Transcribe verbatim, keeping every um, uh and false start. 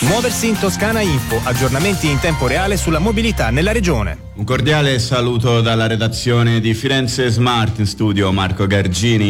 Muoversi in Toscana Info, aggiornamenti in tempo reale sulla mobilità nella regione. Un cordiale saluto dalla redazione di Firenze Smart, in studio Marco Gargini.